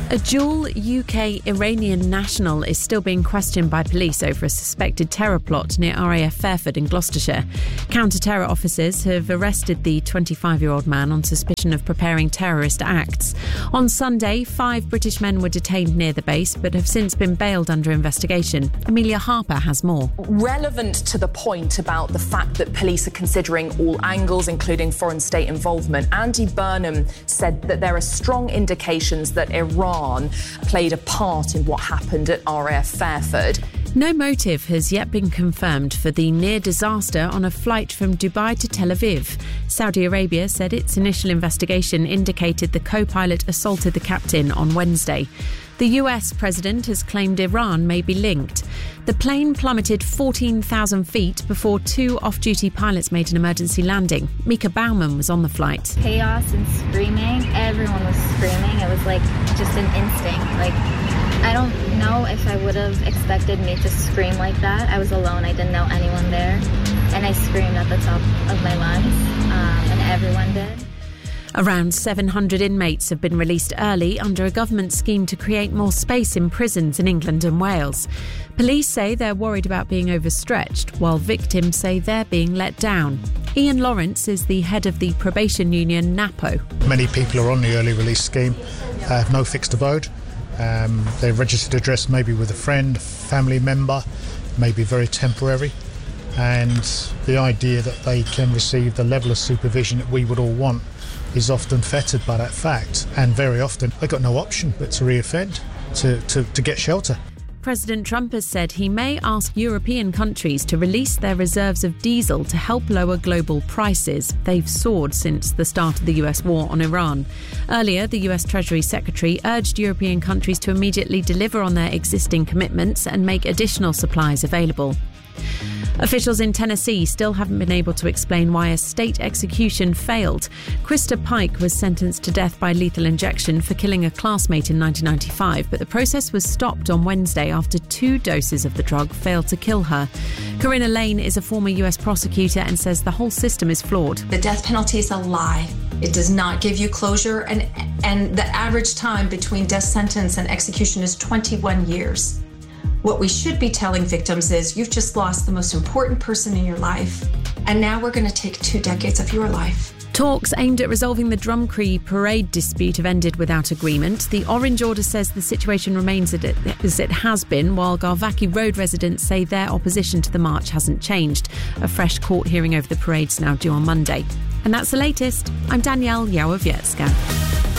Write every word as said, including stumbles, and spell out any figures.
A dual U K-Iranian national is still being questioned by police over a suspected terror plot near R A F Fairford in Gloucestershire. Counter-terror officers have arrested the twenty-five-year-old man on suspicion of preparing terrorist acts. On Sunday, five British men were detained near the base but have since been bailed under investigation. Amelia Harper has more. Relevant to the point about the fact that police are considering all angles, including foreign state involvement, Andy Burnham said that there are strong indications that Iran played a part in what happened at R A F Fairford. No motive has yet been confirmed for the near disaster on a flight from Dubai to Tel Aviv. Saudi Arabia said its initial investigation indicated the co-pilot assaulted the captain on Wednesday. The U S president has claimed Iran may be linked. The plane plummeted fourteen thousand feet before two off-duty pilots made an emergency landing. Mika Baumann was on the flight. Chaos and screaming. Everyone was screaming. It was like just an instinct. Like, I don't know if I would have expected me to scream like that. I was alone. I didn't know anyone there. And I screamed at the top of my lungs, um, and everyone did. Around seven hundred inmates have been released early under a government scheme to create more space in prisons in England and Wales. Police say they're worried about being overstretched, while victims say they're being let down. Ian Lawrence is the head of the probation union NAPO. Many people are on the early release scheme, uh, have no fixed abode. Um, their registered address maybe with a friend, family member, maybe very temporary. And the idea that they can receive the level of supervision that we would all want is often fettered by that fact, and very often they've got no option but to reoffend, to, to, to get shelter. President Trump has said he may ask European countries to release their reserves of diesel to help lower global prices. They've soared since the start of the U S war on Iran. Earlier, the U S Treasury Secretary urged European countries to immediately deliver on their existing commitments and make additional supplies available. Officials in Tennessee still haven't been able to explain why a state execution failed. Krista Pike was sentenced to death by lethal injection for killing a classmate in nineteen ninety-five, but the process was stopped on Wednesday after two doses of the drug failed to kill her. Corinna Lane is a former U S prosecutor and says the whole system is flawed. The death penalty is a lie. It does not give you closure, and, and the average time between death sentence and execution is twenty-one years. What we should be telling victims is, you've just lost the most important person in your life, and now we're going to take two decades of your life. Talks aimed at resolving the Drumcree parade dispute have ended without agreement. The Orange Order says the situation remains as it has been, while Garvaki Road residents say their opposition to the march hasn't changed. A fresh court hearing over the parade's now due on Monday. And that's the latest. I'm Danielle Yawowiecka.